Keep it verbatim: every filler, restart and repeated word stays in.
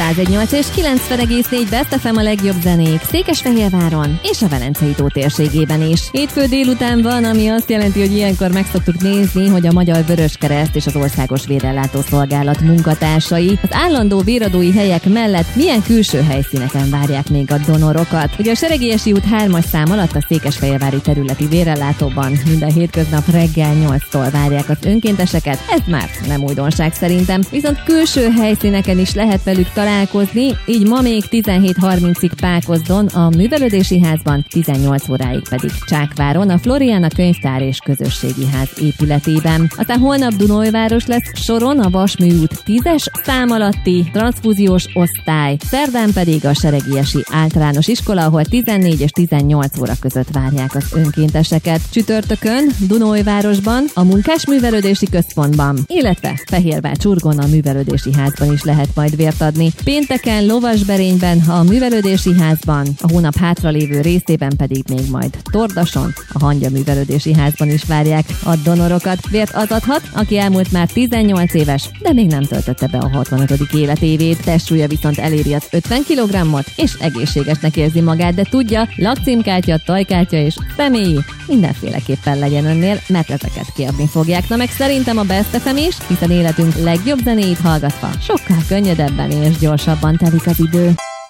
száz egy nyolc és kilencven egész négy Best ef em a legjobb zenék Székesfehérváron és a Velencei tó térségében is. Hétfő délután van, ami azt jelenti, hogy ilyenkor meg szoktuk nézni, hogy a Magyar Vöröskereszt és az Országos Vérellátó Szolgálat munkatársai az állandó véradói helyek mellett milyen külső helyszíneken várják még a donorokat. Ugye a Seregélyesi út hármas szám alatt a székesfehérvári területi vérellátóban minden hétköznap reggel nyolctól várják az önkénteseket, ez már nem újdonság szerintem, viszont külső helyszíneken is lehet velük találkozni, így ma még tizenhét harmincig Pákozdon, a Művelődési Házban, tizennyolc óráig pedig Csákváron, a Floriana Könyvtár és Közösségi Ház épületében. Aztán holnap Dunaújváros lesz soron, a Vasmű út tízes szám alatti transzfúziós osztály, szerdán pedig a Seregélyesi Általános Iskola, ahol tizennégy és tizennyolc óra között várják az önkénteseket. Csütörtökön Dunaújvárosban, a Munkásművelődési Központban, illetve Fehérvár-Csurgon a Művelődési Házban is lehet majd vért adni. Pénteken Lovasberényben, a Művelődési Házban, a hónap hátralévő részében pedig még majd Tordason, a Hangya Művelődési Házban is várják a donorokat. Vért az adhat, aki elmúlt már tizennyolc éves, de még nem töltötte be a hatvanötödik életévét. Testsúlya viszont eléri az ötven kilogrammot, és egészségesnek érzi magát, de tudja, lakcímkártya, tajkártya és személyi mindenféleképpen legyen önnél, mert ezeket kiadni fogják. Na meg szerintem a Best ef em is, hiszen életünk legjobb zenéit hallgatva sokkal könnyedebben és gyorsabban telik az idő.